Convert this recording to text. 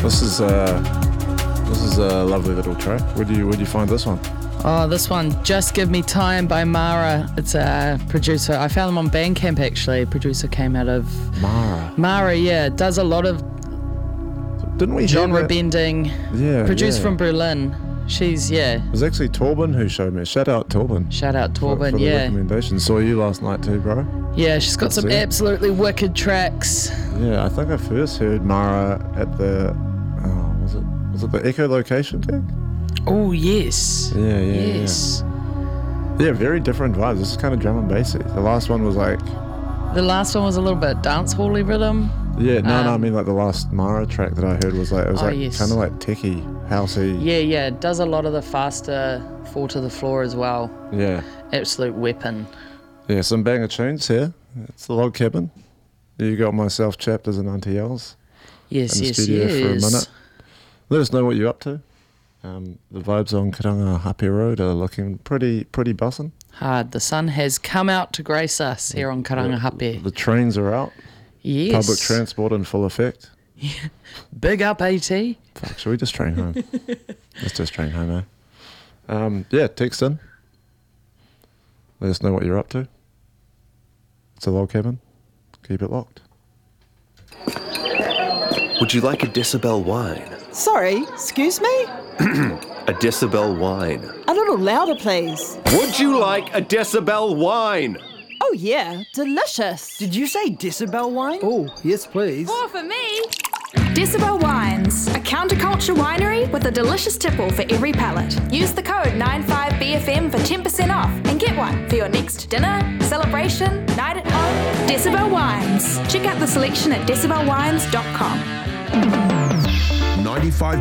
This is a lovely little track. Where'd you find this one? Oh, this one, Just Give Me Time by Mara. It's a producer. I found them on Bandcamp, actually. Producer came out of... Mara, yeah. Does a lot of Didn't we genre bending. Yeah, Produced from Berlin. She's, It was actually Torben who showed me. Shout out Torben. Shout out Torben, for the recommendation. Saw you last night too, bro. Yeah, she's got some absolutely wicked tracks. Yeah, I think I first heard Mara at the... was it the Echo Location gig? Oh, yes. Yes. Yeah, very different vibes. This is kind of drum and bassy. The last one was like... The last one was a little bit dance-hally rhythm. Yeah, no, I mean like the last Mara track that I heard was like, it was yes. kind of like techie, housey. Yeah, it does a lot of the faster fall to the floor as well. Yeah. Absolute weapon. Yeah, some banger tunes here. It's the Log Cabin. You got myself chapped as an Auntie Yells. Yes, in the studio for a minute. Let us know what you're up to. The vibes on Karanga Hape Road are looking pretty bussin'. Hard. The sun has come out to grace us here on Karanga Hape. The trains are out. Yes. Public transport in full effect. Yeah. Big up, AT. Fuck, should we just train home? Let's just train home, eh? Text in. Let us know what you're up to. It's a Log Cabin. Keep it locked. Would you like a Decibel wine? Sorry, excuse me? A Decibel wine. A little louder, please. Would you like a Decibel wine? Oh, yeah, delicious. Did you say Decibel wine? Oh, yes, please. More for me. Decibel Wines, a counterculture winery with a delicious tipple for every palate. Use the code 95BFM for 10% off and get one for your next dinner, celebration, night at home. Decibel Wines. Check out the selection at decibelwines.com. 95